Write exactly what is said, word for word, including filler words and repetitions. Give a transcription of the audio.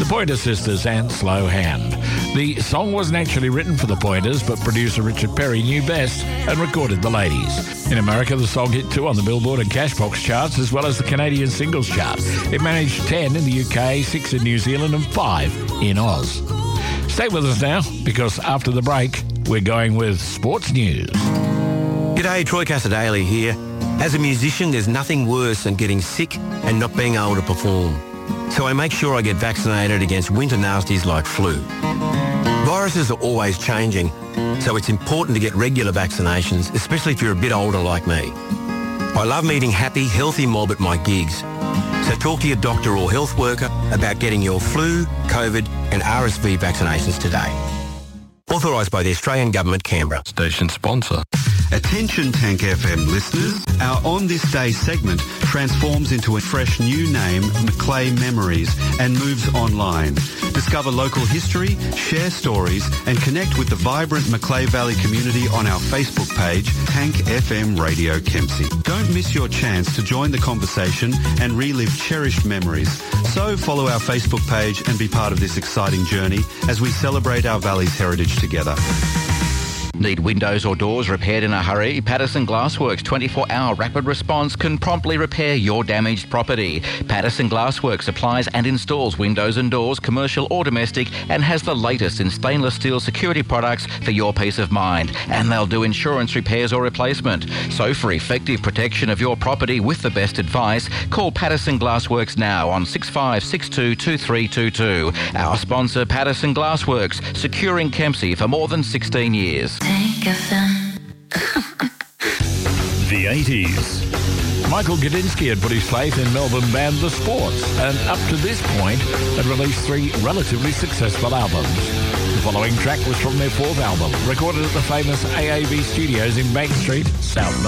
Pointer Sisters and Slow Hand. The song wasn't actually written for the Pointers, but producer Richard Perry knew best and recorded the ladies. In America, the song hit two on the Billboard and Cashbox charts, as well as the Canadian singles chart. It managed ten in the U K, six in New Zealand and five in Oz. Stay with us now, because after the break, we're going with sports news. G'day, Troy Casadale here. As a musician, there's nothing worse than getting sick and not being able to perform. So I make sure I get vaccinated against winter nasties like flu. Viruses are always changing, so it's important to get regular vaccinations, especially if you're a bit older like me. I love meeting happy, healthy mob at my gigs. So talk to your doctor or health worker about getting your flu, COVID and R S V vaccinations today. Authorised by the Australian Government, Canberra. Station sponsor. Attention Tank F M listeners, our On This Day segment transforms into a fresh new name, Macleay Memories, and moves online. Discover local history, share stories and connect with the vibrant Macleay Valley community on our Facebook page, Tank F M Radio Kempsey. Don't miss your chance to join the conversation and relive cherished memories. So follow our Facebook page and be part of this exciting journey as we celebrate our valley's heritage together. Need windows or doors repaired in a hurry? Patterson Glassworks twenty-four hour rapid response can promptly repair your damaged property. Patterson Glassworks supplies and installs windows and doors, commercial or domestic, and has the latest in stainless steel security products for your peace of mind. And they'll do insurance repairs or replacement. So for effective protection of your property with the best advice, call Patterson Glassworks now on six five six two, two three two two. Our sponsor, Patterson Glassworks, securing Kempsey for more than sixteen years. The eighties. Michael Gudinski had put his faith in Melbourne band The Sports, and up to this point had released three relatively successful albums. The following track was from their fourth album, recorded at the famous A A B Studios in Bank Street, South Melbourne.